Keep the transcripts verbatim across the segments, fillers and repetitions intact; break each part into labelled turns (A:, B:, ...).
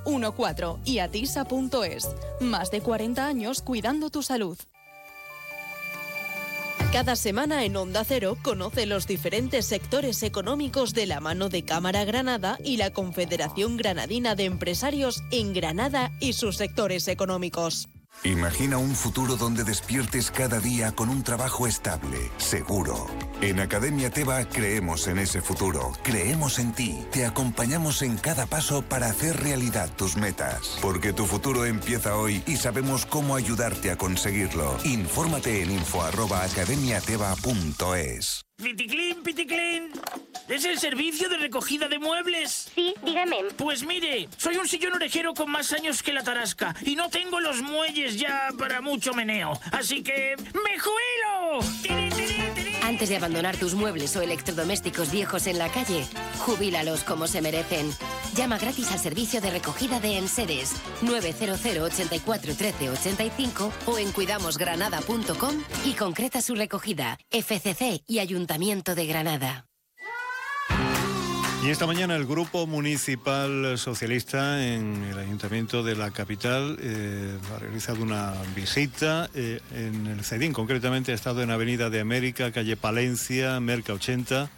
A: catorce y atisa punto es. Más de cuarenta años cuidando tu salud.
B: Cada semana en Onda Cero conoce los diferentes sectores económicos de la mano de Cámara Granada y la Confederación Granadina de Empresarios en Granada y sus sectores económicos.
C: Imagina un futuro donde despiertes cada día con un trabajo estable, seguro. En Academia Teva creemos en ese futuro, creemos en ti, te acompañamos en cada paso para hacer realidad tus metas. Porque tu futuro empieza hoy y sabemos cómo ayudarte a conseguirlo. Infórmate en info arroba academiateva punto es.
D: Piticlin, Piticlin. ¿Es el servicio de recogida de muebles?
E: Sí, dígame.
D: Pues mire, soy un sillón orejero con más años que la tarasca y no tengo los muelles ya para mucho meneo. Así que ¡me jubilo! ¡Tiri, tiri, tiri!
F: Antes de abandonar tus muebles o electrodomésticos viejos en la calle, jubílalos como se merecen. Llama gratis al servicio de recogida de enseres nueve cero cero, ochenta y cuatro, trece, ochenta y cinco o en cuidamos granada punto com y concreta su recogida. F C C y Ayuntamiento de Granada.
G: Y esta mañana el Grupo Municipal Socialista en el Ayuntamiento de la capital eh, ha realizado una visita eh, en el Cedín, concretamente ha estado en Avenida de América, calle Palencia, Merca ochenta,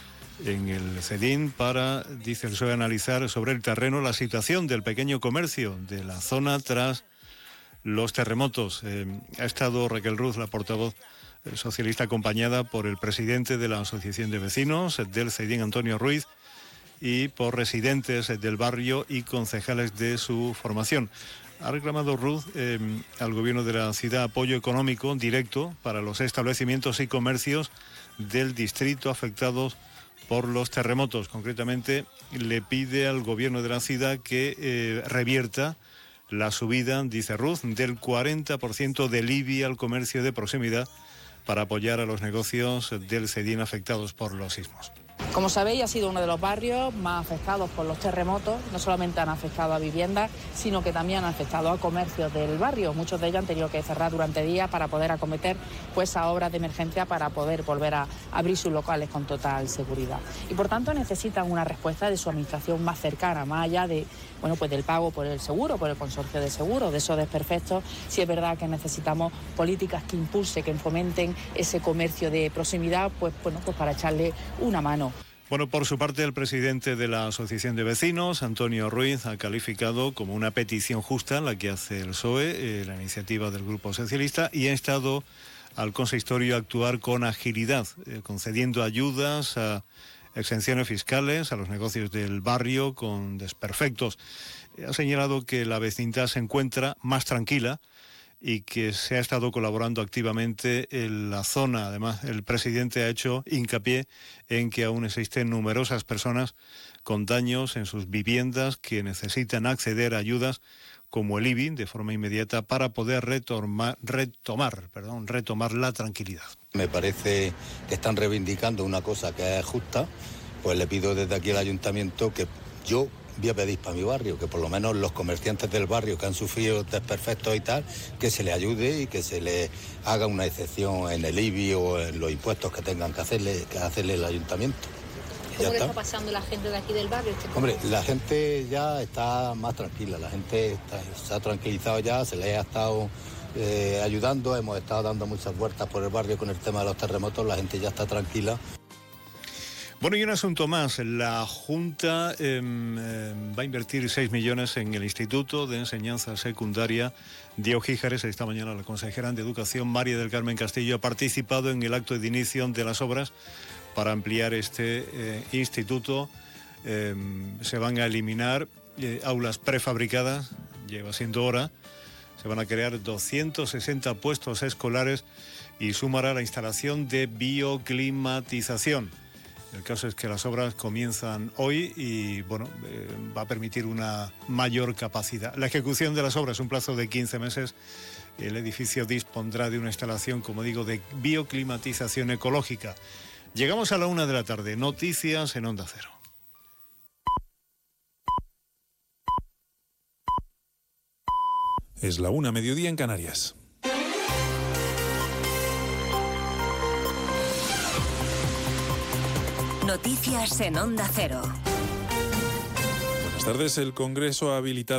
G: en el Cedín para, dice el P S O E, analizar sobre el terreno la situación del pequeño comercio de la zona tras los terremotos. Eh, ha estado Raquel Ruz, la portavoz socialista, acompañada por el presidente de la Asociación de Vecinos del Cedín, Antonio Ruiz, y por residentes del barrio y concejales de su formación. Ha reclamado Ruz eh, al gobierno de la ciudad apoyo económico directo para los establecimientos y comercios del distrito afectados por los terremotos. Concretamente, le pide al gobierno de la ciudad que eh, revierta la subida, dice Ruz, del cuarenta por ciento del I B I al comercio de proximidad para apoyar a los negocios del Cedín afectados por los sismos.
H: Como sabéis, ha sido uno de los barrios más afectados por los terremotos. No solamente han afectado a viviendas, sino que también han afectado a comercios del barrio. Muchos de ellos han tenido que cerrar durante días para poder acometer pues, a obras de emergencia para poder volver a abrir sus locales con total seguridad. Y por tanto necesitan una respuesta de su administración más cercana, más allá de, bueno, pues del pago por el seguro, por el consorcio de seguros, de esos desperfectos. Sí es verdad que necesitamos políticas que impulsen, que fomenten ese comercio de proximidad, pues, bueno, pues para echarle una mano.
G: Bueno, por su parte, el presidente de la Asociación de Vecinos, Antonio Ruiz, ha calificado como una petición justa la que hace el P S O E, eh, la iniciativa del Grupo Socialista, y ha instado al consistorio a actuar con agilidad, eh, concediendo ayudas a exenciones fiscales a los negocios del barrio con desperfectos. Eh, ha señalado que la vecindad se encuentra más tranquila y que se ha estado colaborando activamente en la zona. Además, el presidente ha hecho hincapié en que aún existen numerosas personas con daños en sus viviendas que necesitan acceder a ayudas como el I B I de forma inmediata para poder retomar, retomar, perdón, retomar la tranquilidad.
I: Me parece que están reivindicando una cosa que es justa, pues le pido desde aquí al ayuntamiento que yo voy a pedir para mi barrio, que por lo menos los comerciantes del barrio que han sufrido desperfectos y tal, que se les ayude y que se les haga una excepción en el I B I o en los impuestos que tengan que hacerle, que hacerle el ayuntamiento.
E: ¿Cómo le está pasando la gente de aquí del barrio? Este
I: Hombre, la gente ya está más tranquila, la gente está, se ha tranquilizado ya, se les ha estado eh, ayudando, hemos estado dando muchas vueltas por el barrio con el tema de los terremotos, la gente ya está tranquila.
G: Bueno, y un asunto más. La Junta eh, eh, va a invertir seis millones en el Instituto de Enseñanza Secundaria de Ojíjares. Esta mañana la consejera de Educación, María del Carmen Castillo, ha participado en el acto de inicio de las obras para ampliar este eh, instituto. Eh, se van a eliminar eh, aulas prefabricadas, lleva siendo hora. Se van a crear doscientos sesenta puestos escolares y sumará la instalación de bioclimatización. El caso es que las obras comienzan hoy y, bueno, eh, va a permitir una mayor capacidad. La ejecución de las obras, un plazo de quince meses. El edificio dispondrá de una instalación, como digo, de bioclimatización ecológica. Llegamos a la una de la tarde. Noticias en Onda Cero.
J: Es la una, mediodía en Canarias.
F: Noticias en Onda Cero.
J: Buenas tardes. El Congreso ha habilitado